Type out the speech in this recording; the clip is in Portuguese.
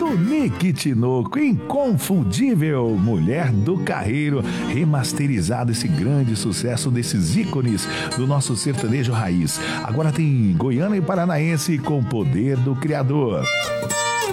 Tunique Tinoco, inconfundível, Mulher do Carreiro, remasterizado esse grande sucesso desses ícones do nosso sertanejo raiz. Agora tem Goiana e Paranaense com Poder do Criador.